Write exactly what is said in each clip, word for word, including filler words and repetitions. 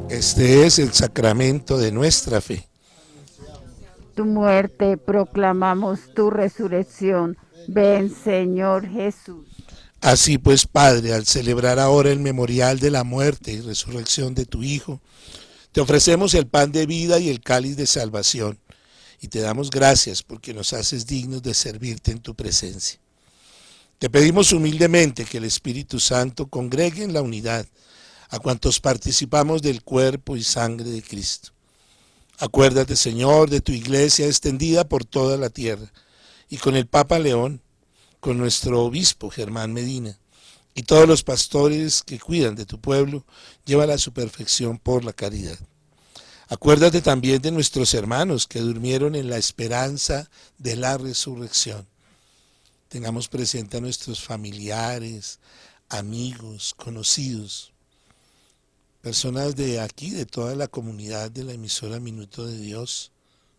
Este es el sacramento de nuestra fe. Tu muerte proclamamos, tu resurrección. Ven, Señor Jesús. Así pues, Padre, al celebrar ahora el memorial de la muerte y resurrección de tu Hijo, te ofrecemos el pan de vida y el cáliz de salvación, y te damos gracias porque nos haces dignos de servirte en tu presencia. Te pedimos humildemente que el Espíritu Santo congregue en la unidad a cuantos participamos del cuerpo y sangre de Cristo. Acuérdate, Señor, de tu iglesia extendida por toda la tierra, y con el Papa León, con nuestro obispo Germán Medina, y todos los pastores que cuidan de tu pueblo, llévala a su perfección por la caridad. Acuérdate también de nuestros hermanos que durmieron en la esperanza de la resurrección. Tengamos presente a nuestros familiares, amigos, conocidos, personas de aquí, de toda la comunidad de la emisora Minuto de Dios,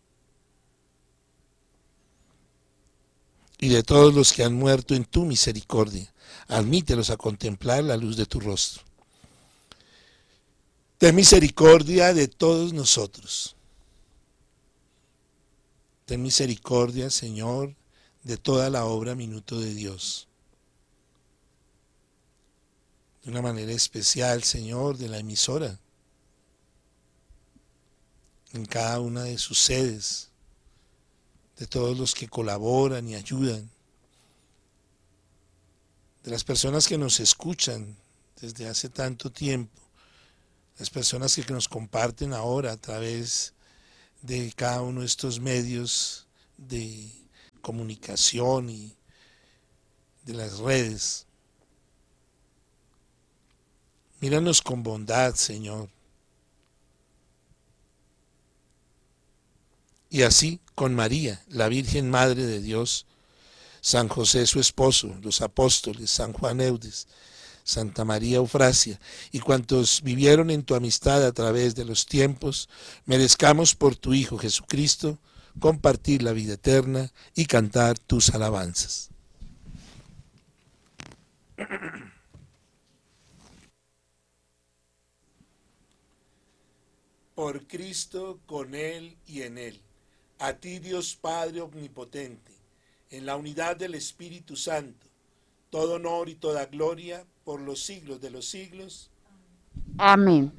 y de todos los que han muerto en tu misericordia. Admítelos a contemplar la luz de tu rostro. Ten misericordia de todos nosotros. Ten misericordia, Señor, de toda la obra Minuto de Dios. De una manera especial, Señor, de la emisora, en cada una de sus sedes, de todos los que colaboran y ayudan, de las personas que nos escuchan desde hace tanto tiempo, las personas que nos comparten ahora a través de cada uno de estos medios de comunicación y de las redes. Míranos con bondad, Señor. Y así con María, la Virgen Madre de Dios, San José su esposo, los apóstoles, San Juan Eudes, Santa María Eufrasia y cuantos vivieron en tu amistad a través de los tiempos, merezcamos por tu Hijo Jesucristo compartir la vida eterna y cantar tus alabanzas. Por Cristo, con Él y en Él, a ti Dios Padre Omnipotente, en la unidad del Espíritu Santo, todo honor y toda gloria por los siglos de los siglos. Amén.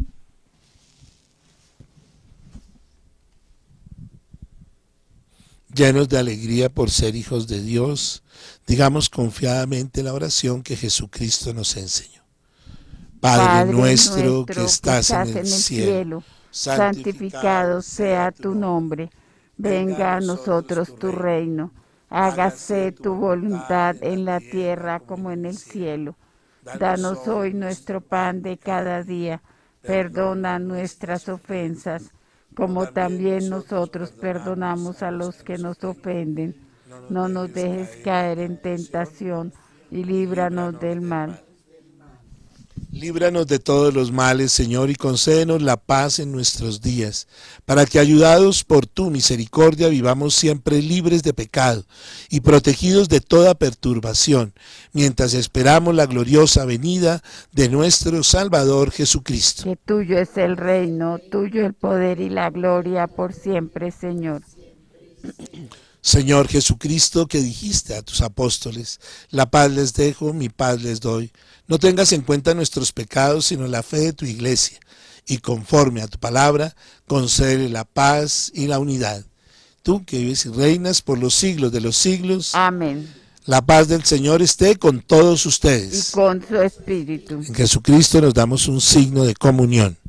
Llenos de alegría por ser hijos de Dios, digamos confiadamente la oración que Jesucristo nos enseñó. Padre, Padre nuestro que nuestro que estás en estás el en el cielo, cielo, santificado santificado sea sea tu tu nombre. nombre. Venga a Venga a nosotros tu nosotros tu reino. reino. Hágase Hágase tu tu voluntad voluntad en la en la tierra tierra como en como en el el cielo. cielo. Danos Danos hoy hoy nuestro nuestro pan pan de de cada cada día. día. Perdona Perdona nuestras nuestras ofensas, ofensas, como como también también nosotros nosotros perdonamos a perdonamos a los los que que nos nos ofenden. ofenden. No nos No nos dejes dejes caer en caer en tentación tentación y y líbranos líbranos del del mal. mal. Líbranos de todos los males, Señor, y concédenos la paz en nuestros días, para que, ayudados por tu misericordia, vivamos siempre libres de pecado y protegidos de toda perturbación, mientras esperamos la gloriosa venida de nuestro Salvador Jesucristo. Que tuyo es el reino, tuyo el poder y la gloria por siempre, Señor. Señor Jesucristo, que dijiste a tus apóstoles, la paz les dejo, mi paz les doy. No tengas en cuenta nuestros pecados, sino la fe de tu iglesia, y conforme a tu palabra, concede la paz y la unidad. Tú que vives y reinas por los siglos de los siglos, Amén. la paz del Señor esté con todos Y ustedes. con su espíritu. En Jesucristo nos damos un signo de comunión.